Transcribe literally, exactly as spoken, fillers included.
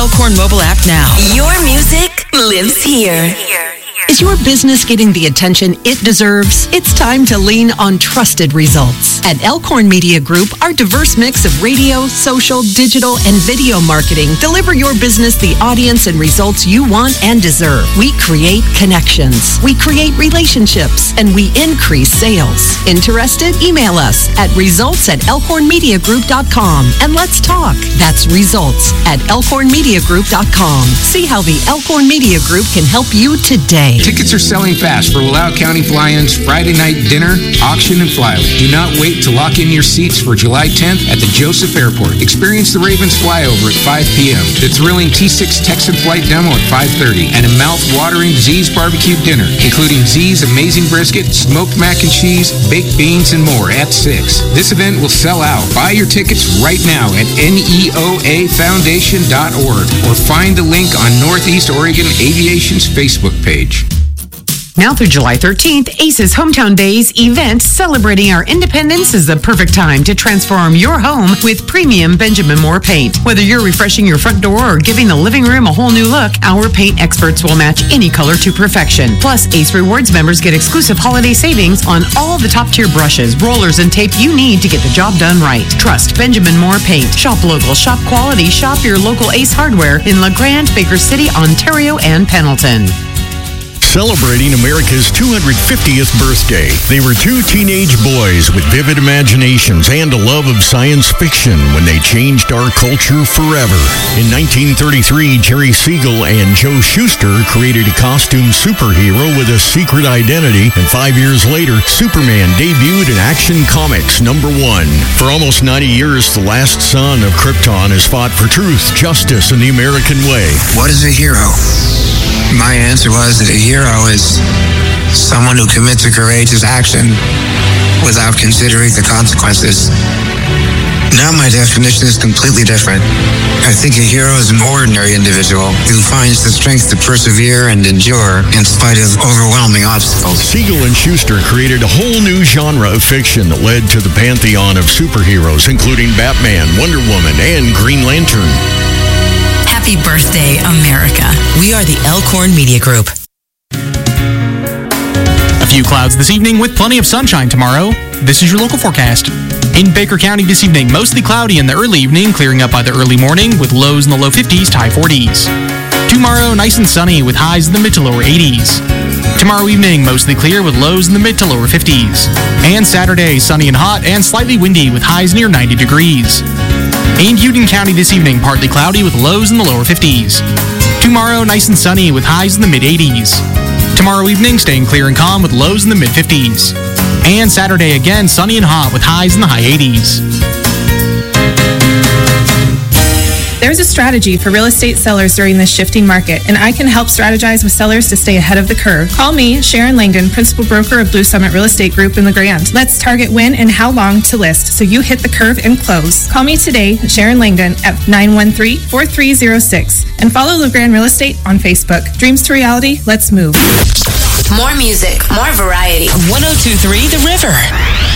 Elkhorn mobile app now. Your music lives here. Is your business getting the attention it deserves? It's time to lean on trusted results. At Elkhorn Media Group, our diverse mix of radio, social, digital, and video marketing deliver your business the audience and results you want and deserve. We create connections, we create relationships, and we increase sales. Interested? Email us at results at elkhorn media group dot com and let's talk. That's results at elkhorn media group dot com. See how the Elkhorn Media Group can help you today. Tickets are selling fast for Wallowa County Fly-In's Friday night dinner, auction, and flyaway. Do not wait to lock in your seats for July tenth at the Joseph Airport. Experience the Ravens flyover at five p.m., the thrilling T six Texan flight demo at five thirty, and a mouth-watering Z's barbecue dinner, including Z's amazing brisket, smoked mac and cheese, baked beans, and more at six. This event will sell out. Buy your tickets right now at N E O A foundation dot org or find the link on Northeast Oregon Aviation's Facebook page. Now through July thirteenth, ACE's Hometown Days event celebrating our independence is the perfect time to transform your home with premium Benjamin Moore paint. Whether you're refreshing your front door or giving the living room a whole new look, our paint experts will match any color to perfection. Plus, Ace Rewards members get exclusive holiday savings on all the top-tier brushes, rollers, and tape you need to get the job done right. Trust Benjamin Moore Paint. Shop local, shop quality, shop your local Ace Hardware in La Grande, Baker City, Ontario, and Pendleton. Celebrating America's two hundred fiftieth birthday, they were two teenage boys with vivid imaginations and a love of science fiction when they changed our culture forever. In nineteen thirty-three, Jerry Siegel and Joe Shuster created a costume superhero with a secret identity, and five years later, Superman debuted in Action Comics number one. For almost ninety years, the last son of Krypton has fought for truth, justice, and the American way. What is a hero? My answer was that a hero is someone who commits a courageous action without considering the consequences. Now my definition is completely different. I think a hero is an ordinary individual who finds the strength to persevere and endure in spite of overwhelming obstacles. Siegel and Shuster created a whole new genre of fiction that led to the pantheon of superheroes, including Batman, Wonder Woman, and Green Lantern. Happy birthday, America. We are the Elkhorn Media Group. A few clouds this evening with plenty of sunshine tomorrow. This is your local forecast. In Baker County this evening, mostly cloudy in the early evening, clearing up by the early morning with lows in the low fifties to high forties. Tomorrow, nice and sunny with highs in the mid to lower eighties. Tomorrow evening, mostly clear with lows in the mid to lower fifties. And Saturday, sunny and hot and slightly windy with highs near ninety degrees. In Union County this evening, partly cloudy with lows in the lower fifties. Tomorrow, nice and sunny with highs in the mid eighties. Tomorrow evening, staying clear and calm with lows in the mid fifties. And Saturday again, sunny and hot with highs in the high eighties. There's a strategy for real estate sellers during this shifting market, and I can help strategize with sellers to stay ahead of the curve. Call me, Sharon Langdon, Principal Broker of Blue Summit Real Estate Group in La Grande. Let's target when and how long to list so you hit the curve and close. Call me today, Sharon Langdon, at nine one three, four three zero six, and follow La Grande Real Estate on Facebook. Dreams to reality, let's move. More music, more variety. one oh two point three The River.